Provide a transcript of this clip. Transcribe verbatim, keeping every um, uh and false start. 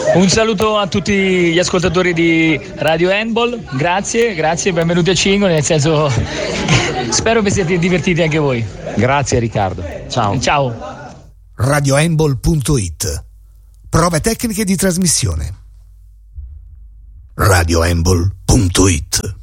Un saluto a tutti gli ascoltatori di Radio Handball, grazie, grazie, benvenuti a Cingoli, nel senso spero vi siate divertiti anche voi. Grazie Riccardo, ciao. Ciao. radio handball punto it. Prove tecniche di trasmissione. radio handball punto it